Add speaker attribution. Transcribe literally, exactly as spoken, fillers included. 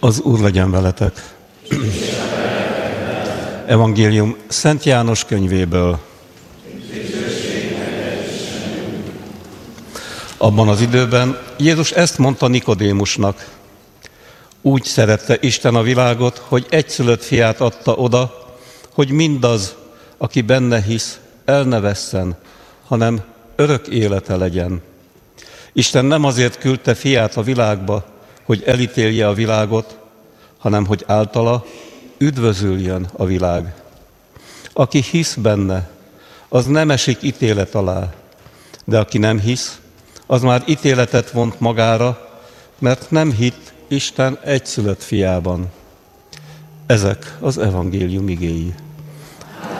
Speaker 1: Az Úr legyen veletek. Evangélium Szent János könyvéből. Abban az időben Jézus ezt mondta Nikodémusnak: úgy szerette Isten a világot, hogy egyszülött fiát adta oda, hogy mindaz, aki benne hisz, el ne vesszen, hanem örök élete legyen. Isten nem azért küldte fiát a világba, hogy elítélje a világot, hanem hogy általa üdvözüljön a világ. Aki hisz benne, az nem esik ítélet alá, de aki nem hisz, az már ítéletet vont magára, mert nem hitt Isten egyszülött fiában. Ezek az evangélium igéi.